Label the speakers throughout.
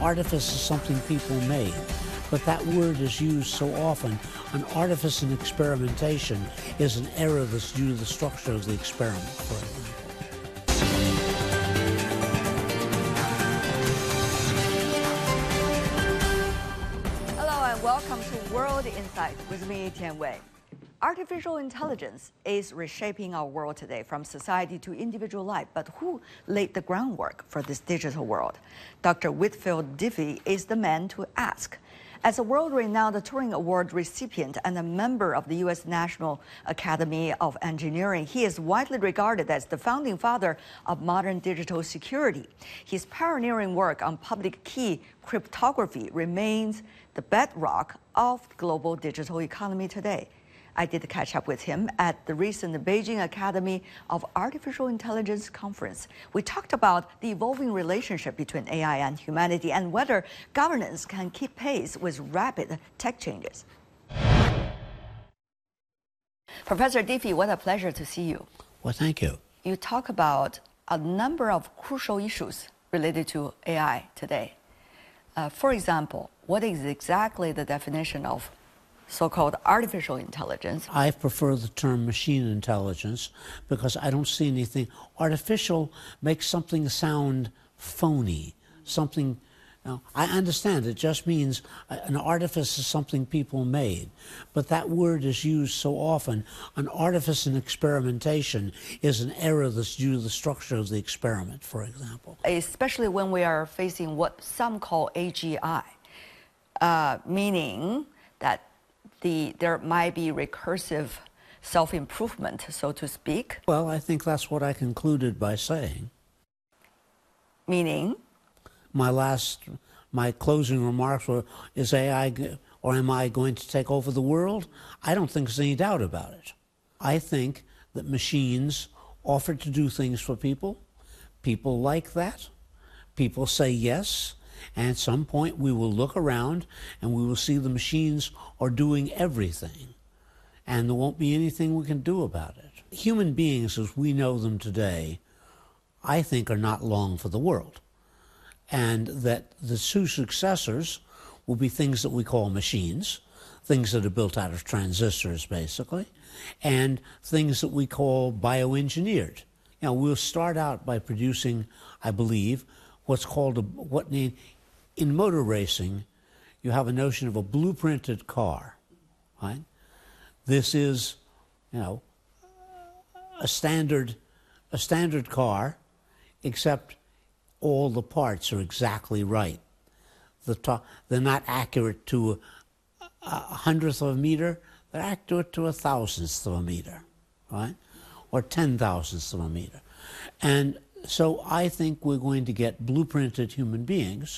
Speaker 1: artifice is something people made, but that word is used so often. An artifice in experimentation is an error that's due to the structure of the experiment, for example.
Speaker 2: Hello and welcome to World Insight with me, Tian Wei. Artificial intelligence is reshaping our world today, from society to individual life. But who laid the groundwork for this digital world? Dr. Whitfield Diffie is the man to ask. As a world-renowned Turing Award recipient and a member of the U.S. National Academy of Engineering, he is widely regarded as the founding father of modern digital security. His pioneering work on public key cryptography remains the bedrock of the global digital economy today. I did catch up with him at the recent Beijing Academy of Artificial Intelligence conference. We talked about the evolving relationship between AI and humanity and whether governance can keep pace with rapid tech changes. Professor Diffie, what a pleasure to see you.
Speaker 1: Well, thank you.
Speaker 2: You talk about a number of crucial issues related to AI today. For example, what is exactly the definition of so-called artificial intelligence?
Speaker 1: I prefer the term machine intelligence because I don't see anything. Artificial makes something sound phony, something. I understand it just means an artifice is something people made, but that word is used so often. An artifice in experimentation is an error that's due to the structure of the experiment, for example.
Speaker 2: Especially when we are facing what some call AGI, meaning that there might be recursive self-improvement, so to speak.
Speaker 1: Well, I think that's what I concluded by saying.
Speaker 2: Meaning?
Speaker 1: My closing remarks were, is AI or am I going to take over the world? I don't think there's any doubt about it. I think that machines offer to do things for people. People like that. People say yes. And at some point we will look around and we will see the machines are doing everything. And there won't be anything we can do about it. Human beings as we know them today, I think, are not long for the world. And that the two successors will be things that we call machines, things that are built out of transistors, basically, and things that we call bioengineered. We'll start out by producing, I believe, what's called in motor racing, you have a notion of a blueprinted car, right? This is, a standard car, except all the parts are exactly right. They're not accurate to a hundredth of a meter, they're accurate to a thousandth of a meter, right? Or 10,000ths of a meter. And so I think we're going to get blueprinted human beings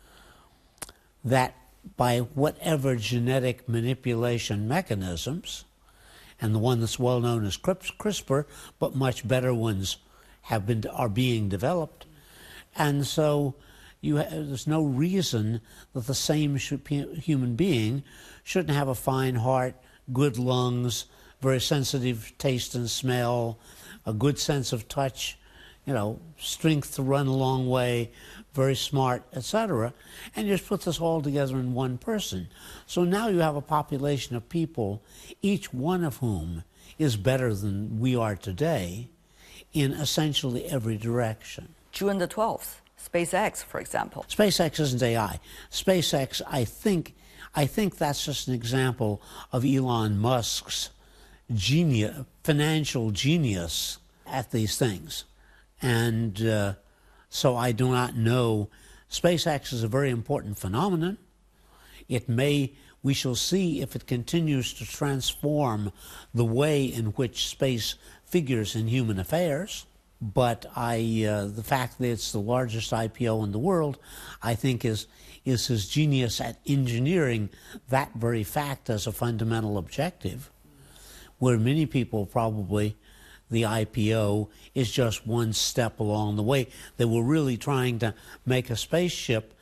Speaker 1: that by whatever genetic manipulation mechanisms, and the one that's well known as CRISPR, but much better ones are being developed. And so there's no reason that the same human being shouldn't have a fine heart, good lungs, very sensitive taste and smell, a good sense of touch, strength to run a long way, very smart, etc. And you just put this all together in one person. So now you have a population of people, each one of whom is better than we are today in essentially every direction.
Speaker 2: June the 12th, SpaceX, for example.
Speaker 1: SpaceX isn't AI. SpaceX, I think that's just an example of Elon Musk's financial genius at these things. And so I do not know. SpaceX is a very important phenomenon. We shall see if it continues to transform the way in which space figures in human affairs. But the fact that it's the largest IPO in the world, I think is his genius at engineering that very fact as a fundamental objective, where many people probably, the IPO is just one step along the way. They were really trying to make a spaceship